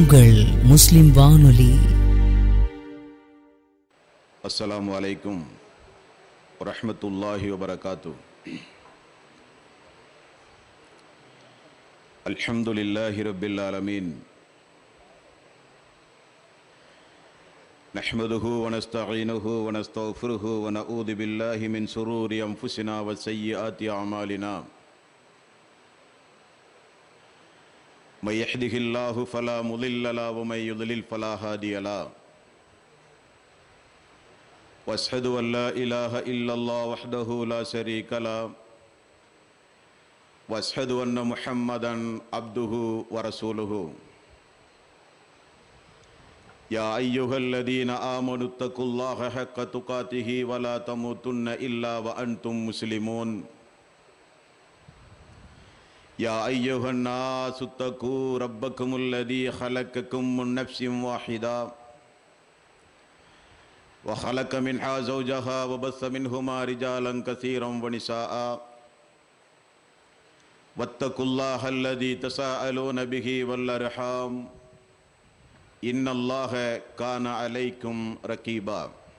உங்கள் முஸ்லிம் வானொலி. அஸ்ஸலாமு அலைக்கும் வரஹ்மத்துல்லாஹி வபரகாத்து. அல்ஹம்துலில்லாஹி ரப்பில் ஆலமீன். நஹ்மதுஹு வ நஸ்தஈனுஹு வ நஸ்தக்ஃபிருஹு வ நஊது பில்லாஹி மின் ஷுரூரி அன்ஃபுஸினா வ ஸய்யிஆத்தி அமாலினா. من يهده الله فلا مضل له ومن يضلل فلا هادي له. واشهد ان لا اله الا الله وحده لا شريك له واشهد ان محمدا عبده ورسوله. يا ايها الذين امنوا اتقوا الله حق تقاته ولا تموتن الا وانتم مسلمون. يا أيها الناس اتقوا ربكم الذي خلقكم من نفس واحدة وخلق منها زوجها وبث منهما رجالا كثيرا ونساء واتقوا الله الذي تساءلون به والأرحام إن الله كان عليكم رقيبا.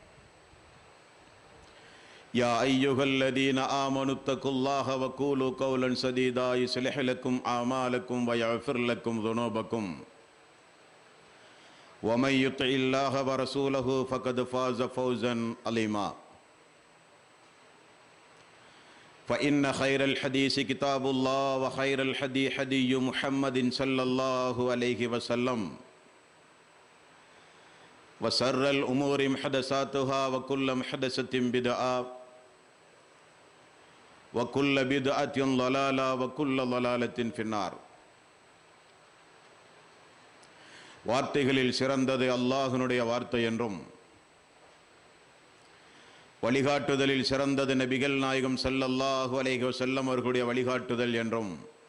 يا أيها الذين آمنوا اتقوا الله وقولوا قولا سديدا يصلح لكم أعمالكم ويغفر لكم ذنوبكم ومن يطع الله ورسوله فقد فاز فوزا عظيما. فإن خير الحديث كتاب الله وخير الهدي هدي محمد صلى الله عليه وسلم وشر الأمور محدثاتها وكل محدثة بدعة وكل بدعة ضلالة وكل ضلالة في النار. வார்த்தைகளில் சிறந்தது அல்லாஹ்வுடைய வார்த்தை என்றும், வழிகாட்டுதலில் சிறந்தது நபிகள் நாயகம் ஸல்லல்லாஹு அலைஹி வஸல்லம் அவர்களுடைய வழிகாட்டுதல் என்றும்,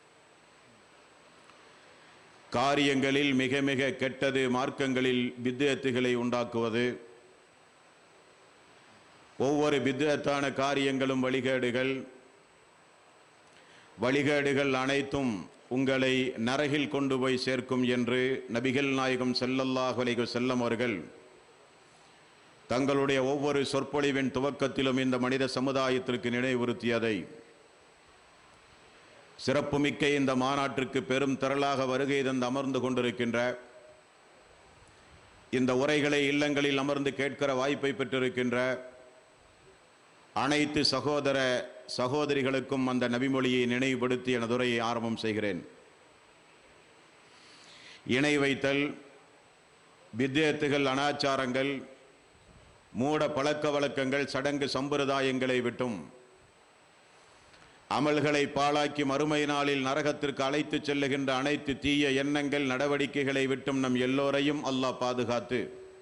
காரியங்களில் மிக மிக கெட்டது மார்க்கங்களில் பித்அத்துகளை உண்டாக்குவது, ஒவ்வொரு பித்அத்தான காரியங்களும் வழிகேடுகள் அனைத்தும் உங்களை நரகில் கொண்டு போய் சேர்க்கும் என்று நபிகள் நாயகம் ஸல்லல்லாஹு அலைஹி வஸல்லம் அவர்கள் தங்களுடைய ஒவ்வொரு சொற்பொழிவின் துவக்கத்திலும் இந்த மனித சமுதாயத்திற்கு நினைவுறுத்தியதை சிறப்புமிக்க இந்த மாநாட்டிற்கு பெரும் திரளாக வருகை தந்து அமர்ந்து கொண்டிருக்கின்ற, இந்த உரைகளை இல்லங்களில் அமர்ந்து கேட்கிற வாய்ப்பை பெற்றிருக்கின்ற அனைத்து சகோதர சகோதரிகளுக்கும் அந்த நபிமொழியை நினைவுபடுத்தி எனது உரையை ஆரம்பம் செய்கிறேன். இணை வைத்தல், பித்அத்துகள், அனாச்சாரங்கள், மூட பழக்க வழக்கங்கள், சடங்கு சம்பிரதாயங்களை விட்டும் அமல்களை பாழாக்கி மறுமை நாளில் நரகத்திற்கு அழைத்து செல்லுகின்ற அனைத்து தீய எண்ணங்கள், நடவடிக்கைகளை விட்டும் நம் எல்லோரையும் அல்லாஹ் பாதுகாத்து,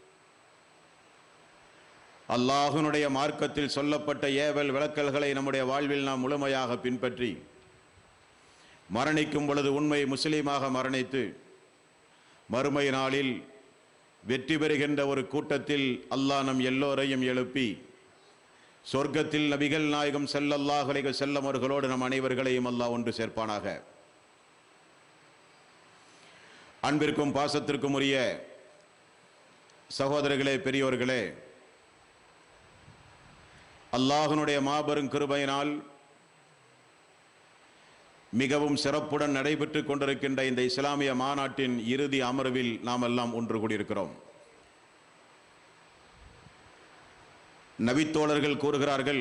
அல்லாஹ்வுடைய மார்க்கத்தில் சொல்லப்பட்ட ஏவல் விளக்கல்களை நம்முடைய வாழ்வில் நாம் முழுமையாக பின்பற்றி மரணிக்கும் பொழுது உண்மை முஸ்லீமாக மரணித்து மறுமை நாளில் வெற்றி பெறுகின்ற ஒரு கூட்டத்தில் அல்லாஹ் நம் எல்லோரையும் எழுப்பி சொர்க்கத்தில் நபிகள் நாயகம் ஸல்லல்லாஹு அலைஹி வஸல்லம் அவர்களோடு நம் அனைவர்களையும் அல்லாஹ் ஒன்று சேர்ப்பானாக. அன்பிற்கும் பாசத்திற்கும் உரிய சகோதரர்களே, பெரியோர்களே, அல்லாஹ்வுடைய மாபெரும் கிருபையினால் மிகவும் சிறப்புடன் நடைபெற்று கொண்டிருக்கின்ற இந்த இஸ்லாமிய மாநாட்டின் இறுதி அமர்வில் நாம் எல்லாம் ஒன்று கூடியிருக்கிறோம். நபித்தோழர்கள் கூறுகிறார்கள்,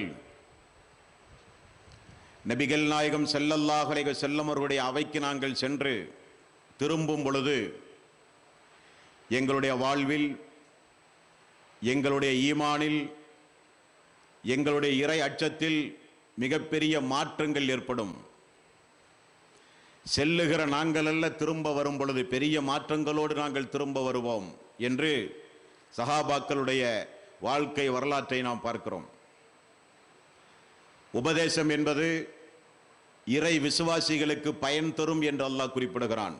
நபிகள் நாயகம் ஸல்லல்லாஹு அலைஹி வஸல்லம் அவர்களுடைய அவைக்கு நாங்கள் சென்று திரும்பும் பொழுது எங்களுடைய வாழ்வில், எங்களுடைய ஈமானில், எங்களுடைய இறை அச்சத்தில் மிகப்பெரிய மாற்றங்கள் ஏற்படும். செல்லுகிற நாங்கள் அல்ல, திரும்ப வரும் பொழுது பெரிய மாற்றங்களோடு நாங்கள் திரும்ப வருவோம் என்று சஹாபாக்களுடைய வாழ்க்கை வரலாற்றை நாம் பார்க்கிறோம். உபதேசம் என்பது இறை விசுவாசிகளுக்கு பயன் தரும் என்று அல்லாஹ் குறிப்பிடுகிறான்.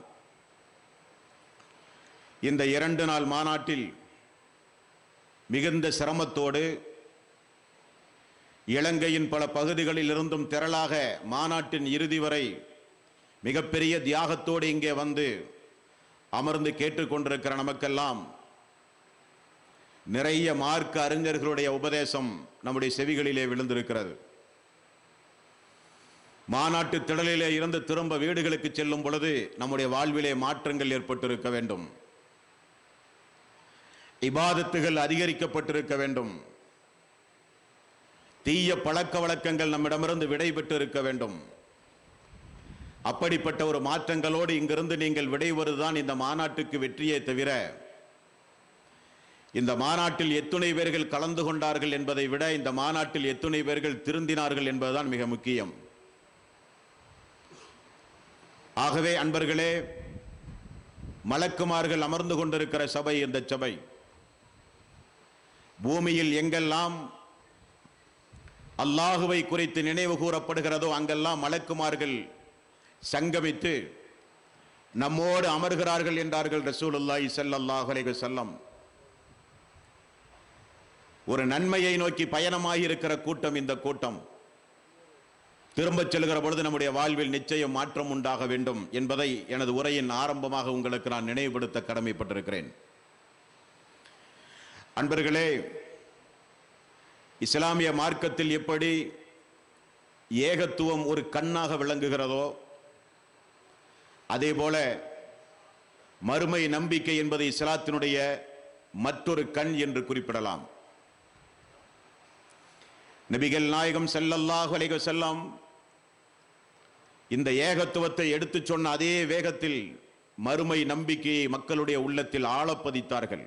இந்த 2 நாள் மாநாட்டில் மிகுந்த சிரமத்தோடு இலங்கையின் பல பகுதிகளில் இருந்தும் திரளாக மாநாட்டின் இறுதி வரை மிகப்பெரிய தியாகத்தோடு இங்கே வந்து அமர்ந்து கேட்டுக்கொண்டிருக்கிற நமக்கெல்லாம் நிறைய மார்க்க அறிஞர்களுடைய உபதேசம் நம்முடைய செவிகளிலே விழுந்திருக்கிறது. மாநாட்டு திடலிலே இருந்து திரும்ப வீடுகளுக்கு செல்லும் பொழுது நம்முடைய வாழ்விலே மாற்றங்கள் ஏற்பட்டிருக்க வேண்டும். இபாதத்துகள் அதிகரிக்கப்பட்டிருக்க வேண்டும். தீய பழக்க வழக்கங்கள் நம்மிடமிருந்து விடைபெற்று இருக்க வேண்டும். அப்படிப்பட்ட ஒரு மாற்றங்களோடு இங்கிருந்து நீங்கள் விடைவருதான் இந்த மாநாட்டுக்கு வெற்றியே தவிர, இந்த மாநாட்டில் எத்துணை பேர்கள் கலந்து கொண்டார்கள் என்பதை விட இந்த மாநாட்டில் எத்துணை பேர்கள் திருந்தினார்கள் என்பதுதான் மிக முக்கியம். ஆகவே அன்பர்களே, மலக்குமார்கள் அமர்ந்து கொண்டிருக்கிற சபை இந்த சபை. பூமியில் எங்கெல்லாம் அல்லாஹுவை குறித்து நினைவு கூறப்படுகிறதோ அங்கெல்லாம் மலக்குமார்கள் சங்கமித்து நம்மோடு அமர்கிறார்கள் என்றார்கள் ரசூலுல்லாஹி ஸல்லல்லாஹு அலைஹி வஸல்லம். ஒரு நன்மையை நோக்கி பயணமாகி இருக்கிற கூட்டம் இந்த கூட்டம். திரும்ப செல்கிற பொழுது நம்முடைய வாழ்வில் நிச்சயம் மாற்றம் உண்டாக வேண்டும் என்பதை எனது உரையின் ஆரம்பமாக உங்களுக்கு நான் நினைவுபடுத்த கடமைப்பட்டிருக்கிறேன். அன்பர்களே, இஸ்லாமிய மார்க்கத்தில் எப்படி ஏகத்துவம் ஒரு கண்ணாக விளங்குகிறதோ அதே போல மறுமை நம்பிக்கை என்பது இஸ்லாத்தினுடைய மற்றொரு கண் என்று குறிப்பிடலாம். நபிகள் நாயகம் ஸல்லல்லாஹு அலைஹி வஸல்லம் இந்த ஏகத்துவத்தை எடுத்து சொன்ன அதே வேகத்தில் மறுமை நம்பிக்கையை மக்களுடைய உள்ளத்தில் ஆழப்பதித்தார்கள்.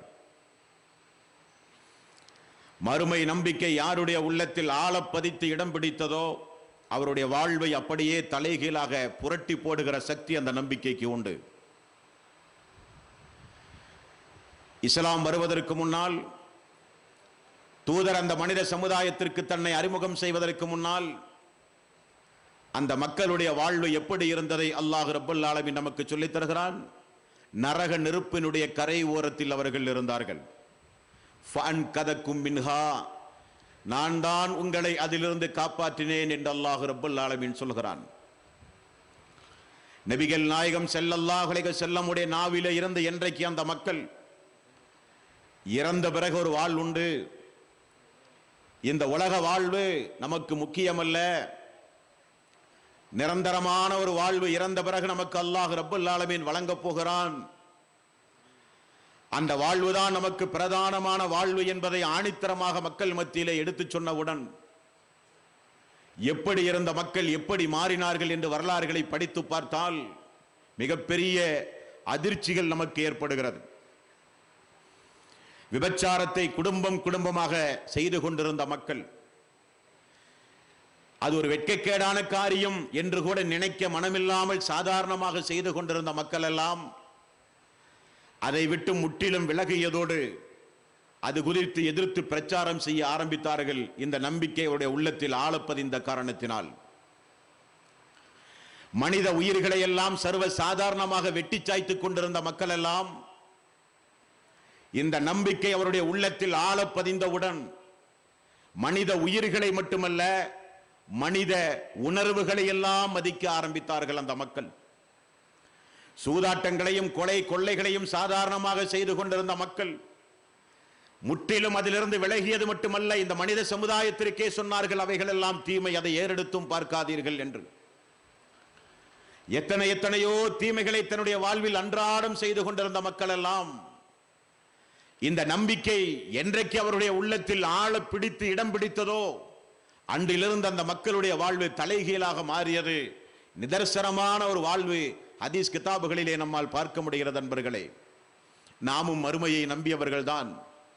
மறுமை நம்பிக்கை யாருடைய உள்ளத்தில் ஆழப்பதித்து இடம் பிடித்ததோ அவருடைய வாழ்வை அப்படியே தலைகீழாக புரட்டி போடுகிற சக்தி அந்த நம்பிக்கைக்கு உண்டு. இஸ்லாம் வருவதற்கு முன்னால் தூதர் அந்த மனித சமுதாயத்திற்கு தன்னை அறிமுகம் செய்வதற்கு முன்னால் அந்த மக்களுடைய வாழ்வு எப்படி இருந்ததை அல்லாஹ் ரப்பல் ஆலமீன் நமக்கு சொல்லித் தருகிறான். நரக நெருப்பினுடைய கரை ஓரத்தில் அவர்கள் இருந்தார்கள். ஃபஅன்கதக்கும் மின்ஹா, நான் தான் உங்களை அதிலிருந்து காப்பாற்றினேன் என்று அல்லாஹ் ரப்பல் ஆலமீன் சொல்கிறான். நபிகள் நாயகம் ஸல்லல்லாஹு அலைஹி வஸல்லம் உடைய நாவிலே இருந்து என்றைக்கு அந்த மக்கள் இறந்த பிறகு ஒரு வாழ்வு உண்டு, இந்த உலக வாழ்வு நமக்கு முக்கியமல்ல, நிரந்தரமான ஒரு வாழ்வு இறந்த பிறகு நமக்கு அல்லாஹ் ரப்பல் ஆலமீன் வழங்கப் போகிறான், அந்த வாழ்வுதான் நமக்கு பிரதானமான வாழ்வு என்பதை ஆணித்தரமாக மக்கள் மத்தியிலே எடுத்து சொன்னவுடன் எப்படி இருந்த மக்கள் எப்படி மாறினார்கள் என்று வரலாறுகளை படித்து பார்த்தால் மிகப்பெரிய அதிர்ச்சிகள் நமக்கு ஏற்படுகிறது. விபச்சாரத்தை குடும்பம் குடும்பமாக செய்து கொண்டிருந்த மக்கள், அது ஒரு வெட்கக்கேடான காரியம் என்று கூட நினைக்க மனமில்லாமல் சாதாரணமாக செய்து கொண்டிருந்த மக்கள் எல்லாம் அதை விட்டு முற்றிலும் விலகியதோடு அது குறித்து எதிர்த்து பிரச்சாரம் செய்ய ஆரம்பித்தார்கள். இந்த நம்பிக்கை அவருடைய உள்ளத்தில் ஆழப்பதிந்த காரணத்தினால் மனித உயிர்களை எல்லாம் சர்வ சாதாரணமாக வெட்டி சாய்த்துக் கொண்டிருந்த மக்கள் எல்லாம் இந்த நம்பிக்கை அவருடைய உள்ளத்தில் ஆழப்பதிந்தவுடன் மனித உயிர்களை மட்டுமல்ல மனித உணர்வுகளை எல்லாம் மதிக்க ஆரம்பித்தார்கள். அந்த மக்கள் சூதாட்டங்களையும் கொலை கொள்ளைகளையும் சாதாரணமாக செய்து கொண்டிருந்த மக்கள் முற்றிலும் அதிலிருந்து விலகியது மட்டுமல்ல, இந்த மனித சமுதாயத்திற்கே சொன்னார்கள் அவைகள் எல்லாம் தீமை, அதை ஏறெடுத்தும் பார்க்காதீர்கள் என்று. எத்தனையோ தீமைகளை தன்னுடைய வாழ்வில் அன்றாடம் செய்து கொண்டிருந்த மக்கள் எல்லாம் இந்த நம்பிக்கை என்றைக்கு அவருடைய உள்ளத்தில் ஆழ பிடித்து இடம் பிடித்ததோ அன்றிலிருந்து அந்த மக்களுடைய வாழ்வு தலைகீழாக மாறியது. நிதர்சனமான ஒரு வாழ்வு ஹதீஸ் கிதாபுகளிலே நம்மால் பார்க்க முடிகிறது. நண்பர்களே, நாமும் மறுமையை நம்பியவர்கள் தான்.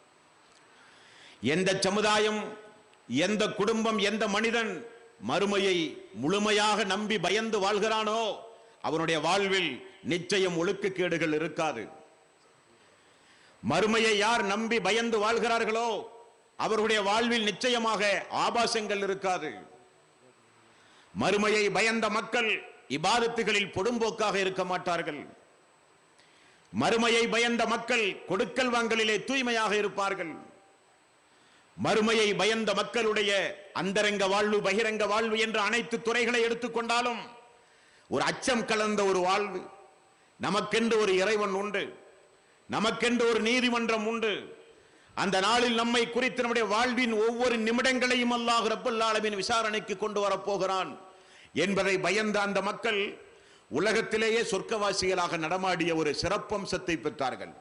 எந்த சமுதாயம், எந்த குடும்பம், எந்த மனிதன் மறுமையை முழுமையாக நம்பி பயந்து வாழ்கிறானோ அவனுடைய வாழ்வில் நிச்சயம் ஒழுக்கக்கேடுகள் இருக்காது. மறுமையை யார் நம்பி பயந்து வாழ்கிறார்களோ அவருடைய வாழ்வில் நிச்சயமாக ஆபாசங்கள் இருக்காது. மறுமையை பயந்த மக்கள் இபாதத்துகளில் பொடும்போக்காக இருக்க மாட்டார்கள். மறுமையை பயந்த மக்கள் கொடுக்கல் வாங்கலிலே தூய்மையாக இருப்பார்கள். மறுமையை பயந்த மக்களுடைய அந்தரங்க வாழ்வு, பகிரங்க வாழ்வு என்ற அனைத்து துறைகளை எடுத்துக்கொண்டாலும் ஒரு அச்சம் கலந்த ஒரு வாழ்வு, நமக்கென்று ஒரு இறைவன் உண்டு, நமக்கென்று ஒரு நீதிமன்றம் உண்டு. அந்த நாளில் நம்மை குறித்து நம்முடைய வாழ்வின் ஒவ்வொரு நிமிடங்களையும் அல்லாஹ் ரப்பல் ஆலமீன் விசாரணைக்கு கொண்டு வரப்போகிறான் என்பதை பயந்த அந்த மக்கள் உலகத்திலேயே சொர்க்கவாசிகளாக நடமாடிய ஒரு சிறப்பம்சத்தை பெற்றார்கள்.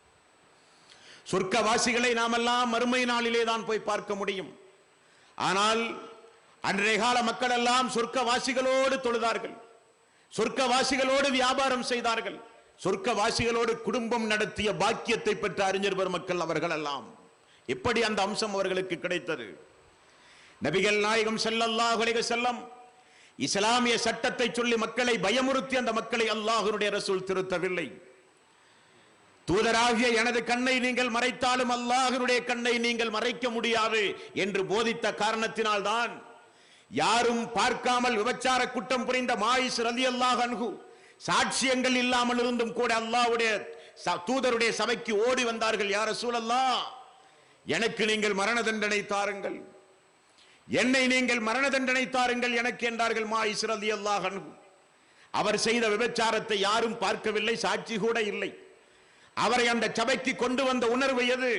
சொர்க்கவாசிகளை நாமெல்லாம் மறுமை நாளிலே தான் போய் பார்க்க முடியும். ஆனால் அன்றைய கால மக்கள் எல்லாம் சொர்க்கவாசிகளோடு தொழுதார்கள், சொர்க்கவாசிகளோடு வியாபாரம் செய்தார்கள், சொர்க்கவாசிகளோடு குடும்பம் நடத்திய பாக்கியத்தை பெற்ற அறிஞர் பெருமக்கள் அவர்கள் எல்லாம். எப்படி அந்த அம்சம் அவர்களுக்கு கிடைத்தது? நபிகள் நாயகம் ஸல்லல்லாஹு அலைஹி வஸல்லம் இஸ்லாமிய சட்டத்தை சொல்லி மக்களை பயமுறுத்தி அந்த மக்களை அல்லாஹ்வுடைய ரசூல் திருத்தவில்லை. தூதராகிய எனது கண்ணை நீங்கள் மறைத்தாலும் அல்லாஹ்வுடைய கண்ணை நீங்கள் மறைக்க முடியாது என்று போதித்த காரணத்தினால் தான் யாரும் பார்க்காமல் விபச்சார குற்றம் புரிந்த மாயிஸ் ரலியல்லாஹு அன்ஹு சாட்சியங்கள் இல்லாமல் இருந்தும் கூட அல்லாஹ்வுடைய தூதருடைய சபைக்கு ஓடி வந்தார்கள். யா ரசூலல்லாஹ், எனக்கு நீங்கள் மரண தண்டனை தாருங்கள், என்னை நீங்கள் மரண தண்டனை தாருங்கள் எனக்கு என்றார்கள் மாயிஸ் ரலியல்லாஹு அன்ஹு. அவர் செய்த விபச்சாரத்தை யாரும் பார்க்கவில்லை, சாட்சி கூட இல்லை. அவரை அந்த சபைக்கு கொண்டு வந்த உணர்வு எது?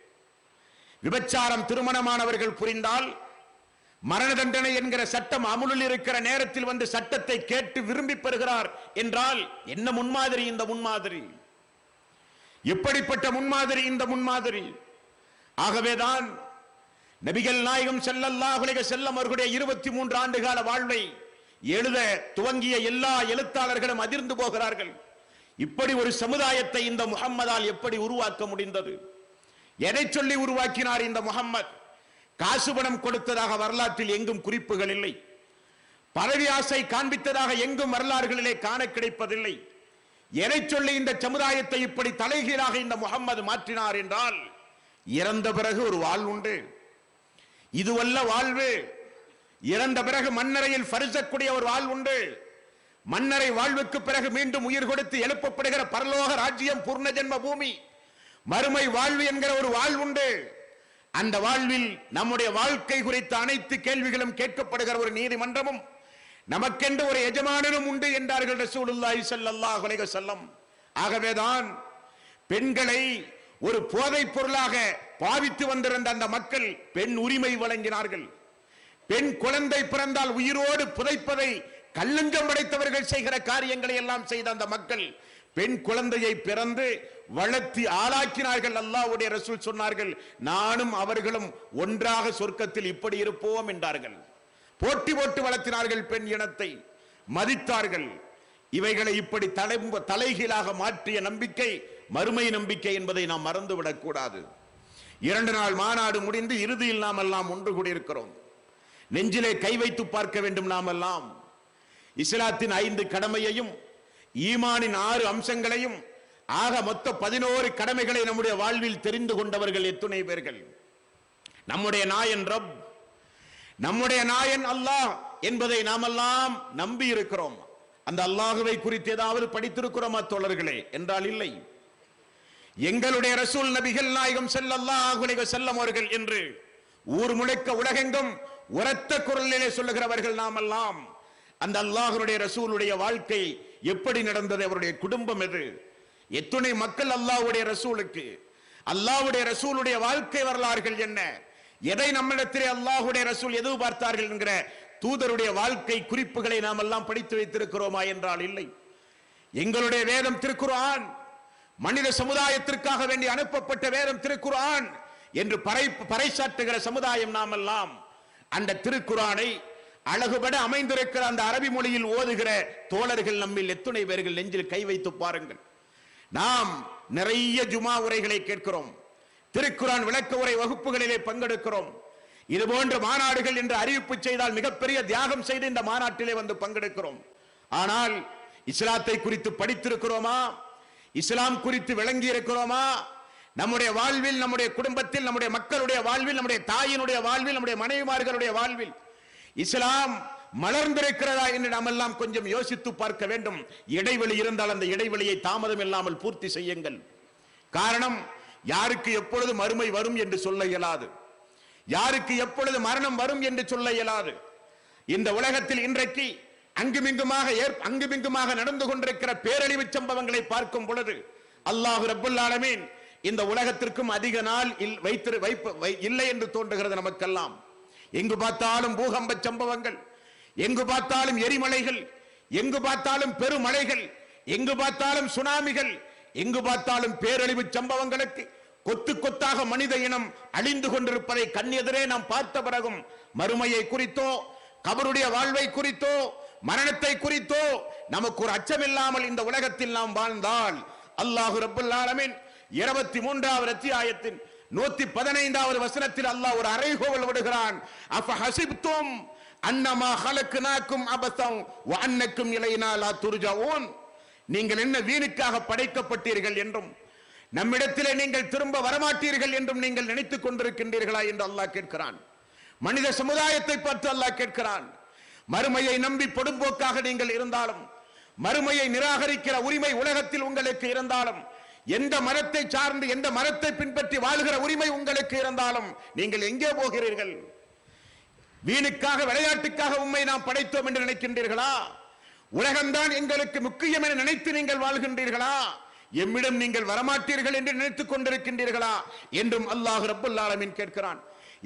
விபச்சாரம் திருமணமானவர்கள் புரிந்தால் மரண தண்டனை என்கிற சட்டம் அமுலில் இருக்கிற நேரத்தில் வந்து சட்டத்தை கேட்டு விரும்பி பெறுகிறார் என்றால் என்ன முன்மாதிரி இந்த முன்மாதிரி? எப்படிப்பட்ட முன்மாதிரி இந்த முன்மாதிரி? ஆகவேதான் நபிகள் நாயகம் ஸல்லல்லாஹு அலைஹி வஸல்லம் அவர்களுடைய 23 ஆண்டு கால வாழ்வை எழுத துவங்கிய எல்லா எழுத்தாளர்களும் அதிர்ந்து போகிறார்கள். இப்படி ஒரு சமுதாயத்தை இந்த முஹம்மதால் எப்படி உருவாக்க முடிந்தது? எதை சொல்லி உருவாக்கினார் இந்த முஹம்மத்? காசு பணம் கொடுத்ததாக வரலாற்றில் எங்கும் குறிப்புகள் இல்லை. பதவி ஆசை காண்பித்ததாக எங்கும் வரலாறுகளிலே காண கிடைப்பதில்லை. எதை சொல்லி இந்த சமுதாயத்தை இப்படி தலைகீழாக இந்த முஹம்மது மாற்றினார் என்றால், இறந்த பிறகு ஒரு வாழ்வு உண்டு, இதுவல்ல வாழ்வு. இறந்த பிறகு மண்ணறையில் பரிசக்கூடிய ஒரு வாழ்வு உண்டு. மண்ணறை வாழ்வுக்கு பிறகு மீண்டும் உயிர் கொடுத்து எழுப்பப்படுகிற பரலோக ராஜ்யம், பூர்ண ஜென்ம பூமி, மறுமை வாழ்வு என்கிற ஒரு வாழ்வு உண்டு. அந்த வாழ்வில் நம்முடைய வாழ்க்கை குறித்த அனைத்து கேள்விகளும் கேட்கப்படுகிற ஒரு நீதிமன்றமும் நமக்கென்று ஒரு எஜமானனும் உண்டு என்றார்கள் ரசூலுல்லாஹி ஸல்லல்லாஹு அலைஹி வஸல்லம். ஆகவேதான் பெண்களை ஒரு போதைப் பொருளாக பாவித்து வந்திருந்த அந்த மக்கள் பெண் உரிமை வழங்கினார்கள். பெண் குழந்தை பிறந்தால் உயிரோடு புதைப்பதை கல்லஞ்சம் படைத்தவர்கள் செய்கிற காரியங்களை எல்லாம் செய்த அந்த மக்கள் பெண் குழந்தையை பிறந்து வளர்த்தி ஆளாக்கினார்கள். அல்லாஹ்வுடைய ரசூல் சொன்னார்கள், நானும் அவர்களும் ஒன்றாக சொர்க்கத்தில் இப்படி இருப்போம் என்றார்கள். போட்டி போட்டு வளர்த்தினார்கள், பெண் இனத்தை மதித்தார்கள். இவைகளை இப்படி தலைகீழாக மாற்றிய நம்பிக்கை மறுமை நம்பிக்கை என்பதை நாம் மறந்துவிடக் கூடாது. 2 நாள் மாநாடு முடிந்து இறுதியில் நாம் எல்லாம் ஒன்று கூடியிருக்கிறோம். நெஞ்சிலே கை வைத்து பார்க்க வேண்டும். நாம் எல்லாம் இஸ்லாத்தின் 5 கடமையையும் ஈமானின் 6 அம்சங்களையும் ஆக மொத்த 11 கடமைகளை நம்முடைய வாழ்வில் தெரிந்து கொண்டவர்கள் எத்துணை பேர்கள்? நம்முடைய நாயன் ரப், நம்முடைய நாயன் அல்லாஹ் என்பதை நாமெல்லாம் நம்பி இருக்கிறோம். அந்த அல்லாஹுவை குறித்து ஏதாவது படித்திருக்கிறோமா தோழர்களே? என்றால் இல்லை. எங்களுடைய ரசூல் நபிகள் நாயகம் ஸல்லல்லாஹு அலைஹி வஸல்லம் அவர்கள் என்று ஊர் முழுக்க உலகெங்கும் உரத்த குரலிலே சொல்லுகிறவர்கள் நாமெல்லாம். அந்த அல்லாஹ்வுடைய ரசூலுடைய வாழ்க்கை எப்படி நடந்தது? அவருடைய குடும்பம் எது? எத்துணை மக்கள் அல்லாஹ்வுடைய ரசூலுக்கு? அல்லாஹ்வுடைய ரசூலுடைய வாழ்க்கை வரலாறுகள் என்ன? எதை நம்மிடத்திலே அல்லாஹ்வுடைய ரசூல் எதிர்பார்த்தார்கள் என்கிற தூதருடைய வாழ்க்கை குறிப்புகளை நாம் எல்லாம் படித்து வைத்திருக்கிறோமா என்றால் இல்லை. எங்களுடைய வேதம் திருக்குர்ஆன், மனித சமுதாயத்திற்காக வேண்டி அனுப்பப்பட்ட வேதம் திருக்குர்ஆன் என்று பறைசாற்றுகிற சமுதாயம் நாம் எல்லாம். அந்த திருக்குர்ஆனை அழகுபட அமைந்திருக்கிற அந்த அரபி மொழியில் ஓதுகிற தோழர்கள் நம்மில் எத்துணை பேர்கள் நெஞ்சில் கை வைத்து பாருங்கள். நாம் நிறைய ஜுமா உரைகளை கேட்கிறோம், திருக்குர்ஆன் விளக்க உரை வகுப்புகளிலே பங்கெடுக்கிறோம். இது போன்ற மாநாடுகள் என்று அறிவிப்பு செய்தால் மிகப்பெரிய தியாகம் செய்து இந்த மாநாட்டிலே வந்து பங்கெடுக்கிறோம். ஆனால் இஸ்லாத்தை குறித்து படித்திருக்கிறோமா? இஸ்லாம் குறித்து விளங்கி இருக்கிறோமா? நம்முடைய வாழ்வில், நம்முடைய குடும்பத்தில், நம்முடைய மக்களுடைய வாழ்வில், நம்முடைய தாயினுடைய வாழ்வில், நம்முடைய மனைவிமார்களுடைய வாழ்வில் இஸ்லாம் மலர்ந்திருக்கிறதா என்று நாம் எல்லாம் கொஞ்சம் யோசித்து பார்க்க வேண்டும். இடைவெளி இருந்தால் அந்த இடைவெளியை தாமதம் இல்லாமல் பூர்த்தி செய்யுங்கள். காரணம், யாருக்கு எப்பொழுது மறுமை வரும் என்று சொல்ல இயலாது, யாருக்கு எப்பொழுது மரணம் வரும் என்று சொல்ல இயலாது. இந்த உலகத்தில் இன்றைக்கு அங்குமிங்குமாக நடந்து கொண்டிருக்கிற பேரழிவு சம்பவங்களை பார்க்கும் பொழுது அல்லாஹ் ரப்பல் ஆலமீன் இந்த உலகத்திற்கும் அதிக நாள் இல்லை என்று தோன்றுகிறது நமக்கெல்லாம். எங்கு பார்த்தாலும் பூகம்ப சம்பவங்கள், எங்கு பார்த்தாலும் எரிமலைகள், எங்கு பார்த்தாலும் பெருமழைகள், எங்கு பார்த்தாலும் சுனாமிகள், எங்கு பார்த்தாலும் பேரழிவு சம்பவங்களுக்கு கொத்து கொத்தாக மனித இனம் அழிந்து கொண்டிருப்பதை கண்ணெதிரே நாம் பார்த்த பிறகும் மறுமையை குறித்தோ கபருடைய வாழ்வை குறித்தோ மரணத்தை குறித்தோ நமக்கு ஒரு அச்சமில்லாமல் இந்த உலகத்தில் நாம் வாழ்ந்தால் அல்லாஹ் ரப்பல் ஆலமீன் 23வது அத்தியாயத்தின் 115வது வசனத்தில் அல்லாஹ் ஒரு அறைகோவல் விடுகிறான். அஃபஹஸிப்தும் அன்னமா ஹலக்னாக்கும் அபஸன் வ அன்னக்கும் இலைனா லா துர்ஜஊன். நீங்கள் என்ன வீணுக்காக படைக்கப்பட்டீர்கள் என்றும் நம்மிடத்திலே நீங்கள் திரும்ப வரமாட்டீர்கள் என்றும் நீங்கள் நினைத்துக் கொண்டிருக்கின்றீர்களா என்று அல்லாஹ் கேட்கிறான். மனித சமுதாயத்தை பார்த்து அல்லாஹ் கேட்கிறான். மறுமையை நம்பி பொடும்போக்காக நீங்கள் இருந்தாலும், மறுமையை நிராகரிக்கிற உரிமை உலகத்தில் உங்களுக்கு இருந்தாலும், எந்த மரத்தை சார்ந்து எந்த மரத்தை பின்பற்றி வாழ்கிற உரிமை உங்களுக்கு இருந்தாலும் நீங்கள் எங்கே போகிறீர்கள்? வீணுக்காக விளையாட்டுக்காக உண்மை நாம் படைத்தோம் என்று நினைக்கின்றீர்களா? உலகம்தான் எங்களுக்கு முக்கியம் என நினைத்து நீங்கள் வாழ்கின்றீர்களா? எம்மிடம் நீங்கள் வரமாட்டீர்கள் என்று நினைத்துக் கொண்டிருக்கின்றீர்களா என்றும் அல்லாஹ் ரப்பல் ஆலமீன் கேட்கிறான்.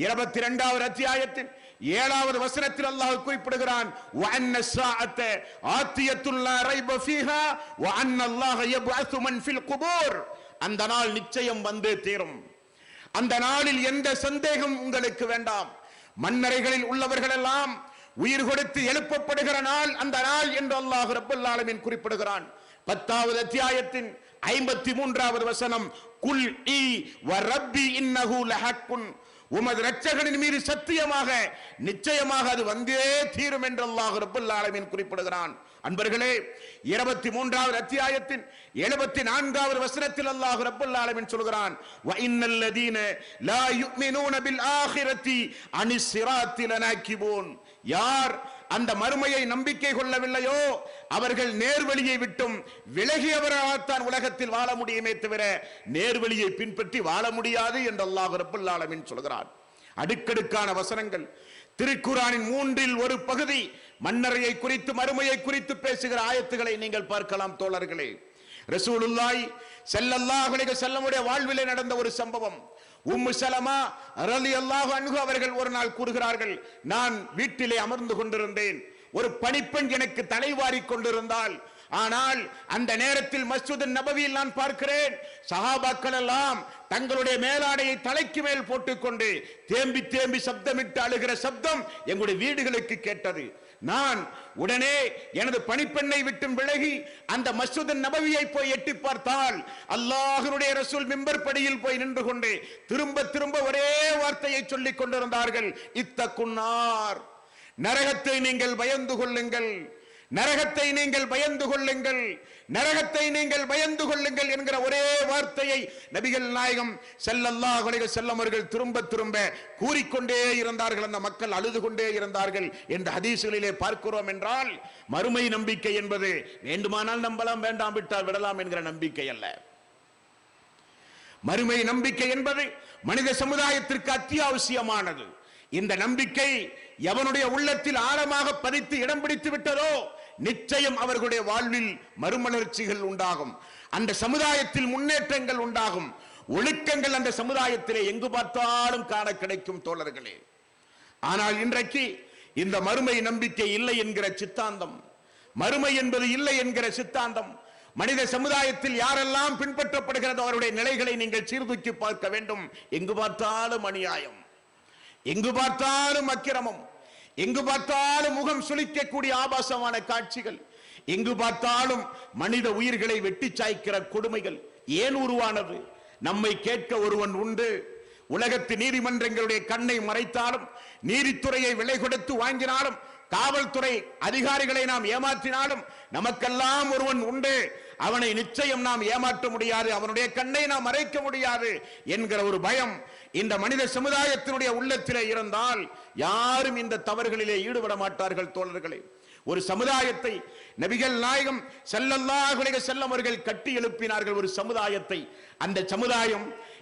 22வது அத்தியாயத்தின் 7வது வசனத்தில் அல்லாஹ் குறிப்பிடுகிறான். வ அன்ன ஸாஅத ஆத்தியத்துல் லா ரைப ஃபீஹா வ அன்ன அல்லாஹ யப்அஸு மன் ஃபில் குபூர். அந்த நாள் நிச்சயம் வந்தே தீரும். அந்த நாளில் எந்த சந்தேகம் உங்களுக்கு வேண்டாம். மன்னரைகளில் உள்ளவர்கள் எல்லாம் உயிர் கொடுத்து எழுப்பப்படுகிற நாள் அந்த நாள் என்று அல்லாஹ் ரப்பல் ஆலமீன் குறிப்பிடுகிறான். 10வது அத்தியாயத்தின் 53வது வசனம். குல் இ வ ரப்பி இன்னஹு லஹக்குன். உமது இரட்சகனின் மீது சத்தியமாக நிச்சயமாக அது வந்தே தீரும் என்று அல்லாஹ் ரப்பல் ஆலமீன் குறிப்பிடுகிறான். அன்பர்களே, 23வது அத்தியாயத்தின் 74வது வசனத்தில் அல்லாஹ் ரப்பல் ஆலமீன் சொல்கிறான். வ இன்னல் லதீன லா யுமினூன பில் ஆகிரத்தி அனிஸ் ஸிராத்தி லனாகிபூன். யார் அந்த மறுமையை நம்பிக்கை கொள்ளவில்லையோ அவர்கள் நேர்வழியை விட்டும் விலகியவராகத்தான் உலகத்தில் வாழ முடியுமே தவிர நேர்வழியை பின்பற்றி வாழ முடியாது என்று அல்லாஹ் ரப்பல் ஆலமீன் சொல்கிறார். அடுக்கடுக்கான வசனங்கள். திருக்குர்ஆனின் 3இல் ஒரு பகுதி மன்னரையை குறித்து மறுமையை குறித்து பேசுகிற ஆயத்துக்களை நீங்கள் பார்க்கலாம் தோழர்களே. ரசூலுல்லாஹி ஸல்லல்லாஹு அலைஹி வஸல்லம் உடைய வாழ்விலே நடந்த ஒரு சம்பவம். உம்மு சலமா ரலியல்லாஹு அன்ஹு அவர்கள் ஒரு நாள் கூறுகிறார்கள், நான் வீட்டிலே அமர்ந்து கொண்டிருந்தேன். ஒரு பணிப்பெண் எனக்கு தலைவாரி கொண்டிருந்தால், ஆனால் அந்த நேரத்தில் மஸ்ஜித் நபவியில் நான் பார்க்கிறேன் சஹாபாக்கள் எல்லாம் தங்களுடைய மேலாடையை தலைக்கு மேல் போட்டுக்கொண்டு தேம்பி தேம்பி சப்தமிட்டு அழுகிற சப்தம் எங்களுடைய வீடுகளுக்கு கேட்டது. நான் உடனே எனது பணிப்பெண்ணை விட்டும் விலகி அந்த மஸ்ஜித் நபவியை போய் எட்டி பார்த்தால் அல்லாஹ்வுடைய ரசூல் மிம்பர் படியில் போய் நின்று கொண்டு திரும்ப திரும்ப ஒரே வார்த்தையை சொல்லிக் கொண்டிருந்தார்கள். இத்தகுன்னார், நரகத்தை நீங்கள் பயந்து கொள்ளுங்கள், நரகத்தை நீங்கள் பயந்து கொள்ளுங்கள், நரகத்தை நீங்கள் பயந்து கொள்ளுங்கள் என்கிற ஒரே வார்த்தையை நபிகள் நாயகம் ஸல்லல்லாஹு அலைஹி வஸல்லம் அவர்கள் திரும்ப திரும்ப கூறிக்கொண்டே இருந்தார்கள். அந்த மக்கள் அழுது கொண்டே இருந்தார்கள் என்று ஹதீஸ்களிலே பார்க்கிறோம். என்றால் மறுமை நம்பிக்கை என்பது வேண்டுமானால் நம்பலாம், வேண்டாம் விட்டால் விடலாம் என்கிற நம்பிக்கை அல்ல. மறுமை நம்பிக்கை என்பது மனித சமுதாயத்திற்கு அத்தியாவசியமானது. இந்த நம்பிக்கை எவனுடைய உள்ளத்தில் ஆழமாக பதித்து இடம் பிடித்து விட்டதோ நிச்சயம் அவர்களுடைய வாழ்வில் மறுமலர்ச்சிகள் உண்டாகும், அந்த சமுதாயத்தில் முன்னேற்றங்கள் உண்டாகும், ஒழுக்கங்கள் அந்த சமுதாயத்திலே எங்கு பார்த்தாலும் காண கிடைக்கும் தோழர்களே. ஆனால் இன்றைக்கு இந்த மறுமை நம்பிக்கை இல்லை என்கிற சித்தாந்தம், மறுமை என்பது இல்லை என்கிற சித்தாந்தம் மனித சமுதாயத்தில் யாரெல்லாம் பின்பற்றப்படுகிறதோ அவருடைய நிலைகளை நீங்கள் சீர்தூக்கி பார்க்க வேண்டும். எங்கு பார்த்தாலும் அநியாயம், எங்கு பார்த்தாலும் அக்கிரமம், எங்கு பார்த்தாலும் முகம் சுளிக்கக்கூடிய ஆபாசமான காட்சிகள், எங்கு பார்த்தாலும் மனித உயிர்களை வெட்டி சாய்க்கிற கொடுமைகள் ஏன் உருவானது? நம்மை கேட்க ஒருவன் உண்டு. உலகத்து நீதிமன்றங்களுடைய கண்ணை மறைத்தாலும், நீதித்துறையை விலை கொடுத்து வாங்கினாலும், காவல்துறை அதிகாரிகளை நாம் ஏமாற்றினாலும் நமக்கெல்லாம் ஒருவன் உண்டு. அவனை நிச்சயம் நாம் ஏமாற்ற முடியாது, அவனுடைய கண்ணை நாம் மறைக்க முடியாது என்கிற ஒரு பயம் இந்த மனித சமுதாயத்தினுடைய உள்ளத்திலே இருந்தால் யாரும் இந்த தவறுகளிலே ஈடுபட மாட்டார்கள் தோழர்களே. ஒரு சமுதாயத்தை நபிகள் நாயகம் ஸல்லல்லாஹு அலைஹி வஸல்லம் அவர்கள் கட்டி எழுப்பினார்கள். ஒரு சமுதாயத்தை, அந்த சமுதாயம்